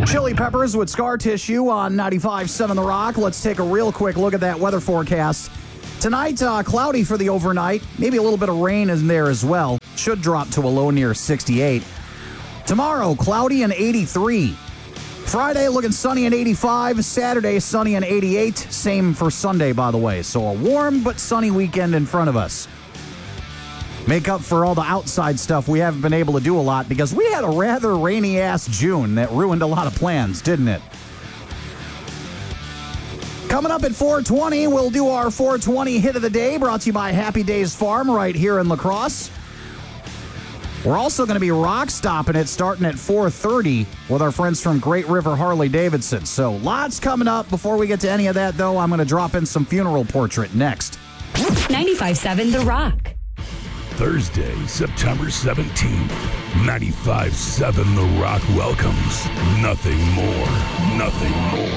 Chili Peppers with Scar Tissue on 95.7 The Rock. Let's take a real quick look at that weather forecast. Tonight, cloudy for the overnight. Maybe a little bit of rain in there as well. Should drop to a low near 68. Tomorrow, cloudy and 83. Friday, looking sunny and 85. Saturday, sunny and 88. Same for Sunday, by the way. So a warm but sunny weekend in front of us. Make up for all the outside stuff we haven't been able to do a lot because we had a rather rainy-ass June that ruined a lot of plans, didn't it? Coming up at 4:20, we'll do our 420 hit of the day, brought to you by Happy Days Farm right here in La Crosse. We're also going to be rock stopping it starting at 4:30 with our friends from Great River Harley-Davidson. So lots coming up. Before we get to any of that, though, I'm going to drop in some funeral portrait next. 95.7 The Rock. Thursday, September 17th, 95.7 The Rock welcomes Nothing More